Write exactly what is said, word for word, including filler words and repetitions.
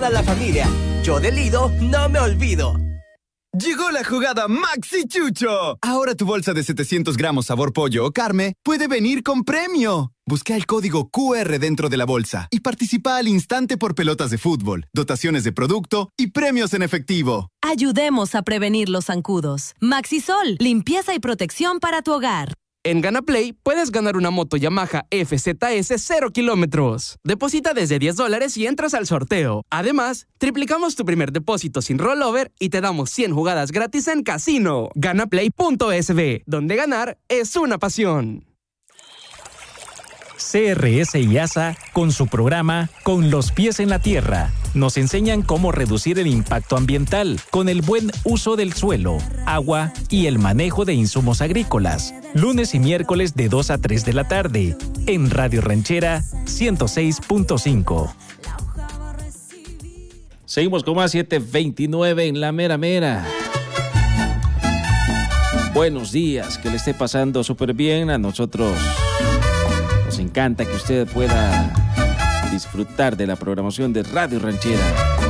toda la familia. Yo de Lido no me olvido. Llegó la jugada Maxi Chucho. Ahora tu bolsa de setecientos gramos sabor pollo o carne puede venir con premio. Busca el código Q R dentro de la bolsa y participa al instante por pelotas de fútbol, dotaciones de producto y premios en efectivo. Ayudemos a prevenir los zancudos. Maxisol, limpieza y protección para tu hogar. En GanaPlay puedes ganar una moto Yamaha F Z S cero kilómetros. Deposita desde diez dólares y entras al sorteo. Además, triplicamos tu primer depósito sin rollover y te damos cien jugadas gratis en casino. Ganaplay punto S B, donde ganar es una pasión. C R S y A S A, con su programa Con los pies en la tierra, nos enseñan cómo reducir el impacto ambiental con el buen uso del suelo, agua y el manejo de insumos agrícolas. Lunes y miércoles de dos a tres de la tarde, en Radio Ranchera ciento seis punto cinco. Seguimos con más siete veintinueve en la mera mera. Buenos días, que le esté pasando súper bien. A nosotros nos encanta que usted pueda disfrutar de la programación de Radio Ranchera.